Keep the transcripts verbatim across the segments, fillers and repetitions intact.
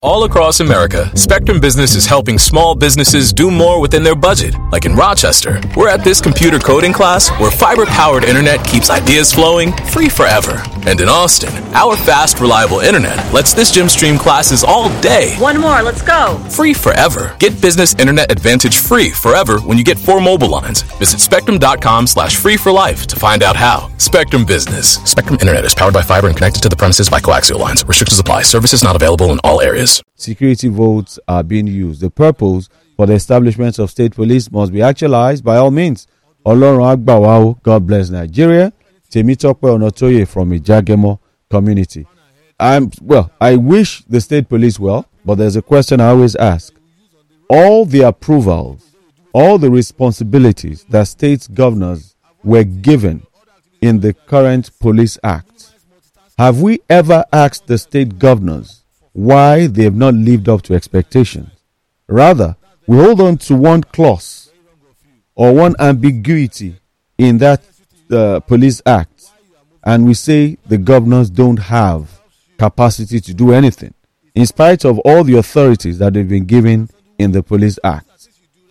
All across America, Spectrum Business is helping small businesses do more within their budget. Like in Rochester, we're at this computer coding class where fiber-powered internet keeps ideas flowing free forever. And in Austin, our fast, reliable internet lets this gym stream classes all day. One more, let's go. Free forever. Get Business Internet Advantage free forever when you get four mobile lines. Visit spectrum.com slash free for life to find out how. Spectrum Business. Spectrum Internet is powered by fiber and connected to the premises by coaxial lines. Restrictions apply. Services not available in all areas. Security votes are being used. The purpose for the establishment of state police must be actualized by all means. Olorun Agbawawo, God bless Nigeria. Temitope Onotoye from Ijagemo community. I'm well, I wish the state police well, but there's a question I always ask. All the approvals, all the responsibilities that state governors were given in the current Police Act, have we ever asked the state governors why they have not lived up to expectations? Rather, we hold on to one clause or one ambiguity in that uh, Police Act, and we say the governors don't have capacity to do anything, in spite of all the authorities that they've been given in the Police Act.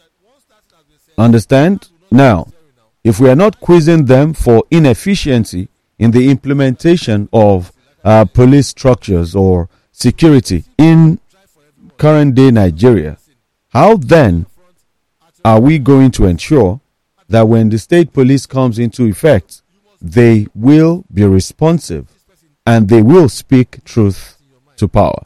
Understand? Now, if we are not quizzing them for inefficiency in the implementation of uh, police structures or security in current day Nigeria, how then are we going to ensure that when the state police comes into effect, they will be responsive and they will speak truth to power?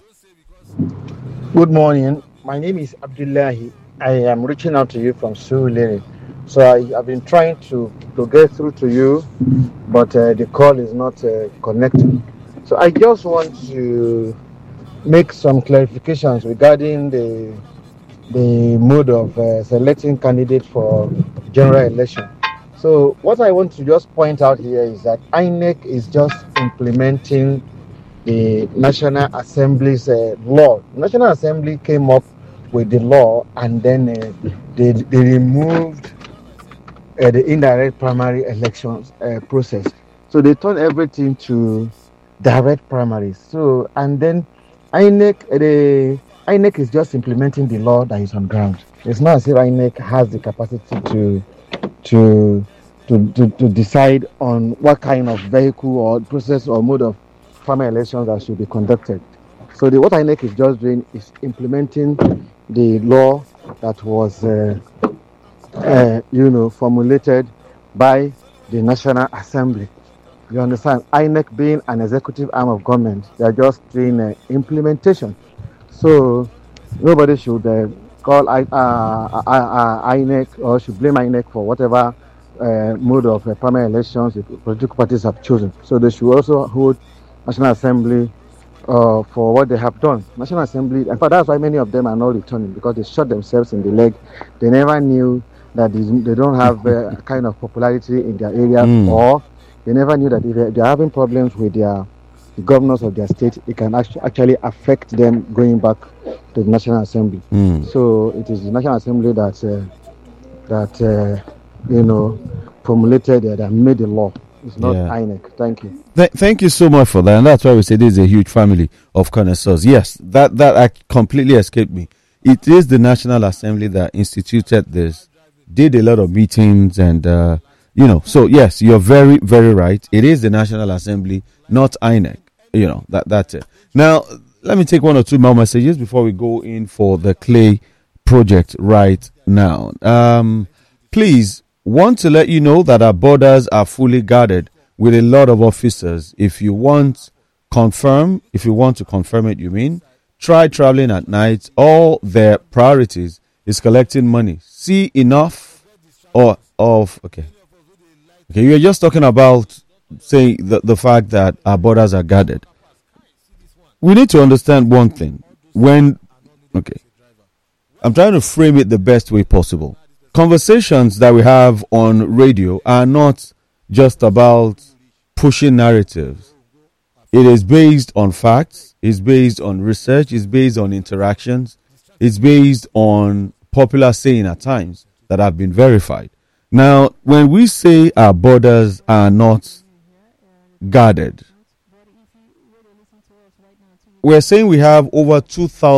Good morning. My name is Abdullahi. I am reaching out to you from Surulere. So I have been trying to, to get through to you, but uh, the call is not uh, connecting. So I just want to make some clarifications regarding the the mode of uh, selecting candidates for general election. So what I want to just point out here is that I N E C is just implementing the National Assembly's uh, law. The National Assembly came up with the law, and then uh, they, they removed uh, the indirect primary elections uh, process. So they turned everything to direct primaries. So, and then I N E C, the I N E C is just implementing the law that is on ground. It's not as if I N E C has the capacity to to to to, to decide on what kind of vehicle or process or mode of primary elections that should be conducted. So the, what I N E C is just doing is implementing the law that was uh, uh, you know formulated by the National Assembly. You understand? I N E C being an executive arm of government, they are just doing uh, implementation. So nobody should uh, call I, uh, uh, uh, I N E C or should blame I N E C for whatever uh, mode of uh, primary elections the political parties have chosen. So they should also hold National Assembly uh, for what they have done. National Assembly, in fact, that's why many of them are not returning, because they shot themselves in the leg. They never knew that they, they don't have uh, a kind of popularity in their area, mm. or they never knew that if they're having problems with their the governors of their state, it can actually actually affect them going back to the National Assembly. Mm. So it is the National Assembly that uh, that uh, you know formulated uh, that made the law. It's not yeah. I N E C. Thank you. Th- thank you so much for that, and that's why we say this is a huge family of connoisseurs. Yes, that that act completely escaped me. It is the National Assembly that instituted this, did a lot of meetings, and uh, you know. So yes, you're very very right. It is the National Assembly, not I N E C. You know, that that's it. Now, let me take one or two more messages before we go in for the Clay project right now. Um, please, want to let you know that our borders are fully guarded with a lot of officers. If you want confirm, if you want to confirm it, you mean, try traveling at night. All their priorities is collecting money. See enough or of, okay. Okay, you're just talking about saying the, the fact that our borders are guarded. We need to understand one thing. When, okay, I'm trying to frame it the best way possible. Conversations that we have on radio are not just about pushing narratives. It is based on facts, it's based on research, it's based on interactions, it's based on popular saying at times that have been verified. Now, when we say our borders are not guarded, we're saying we have over two thousand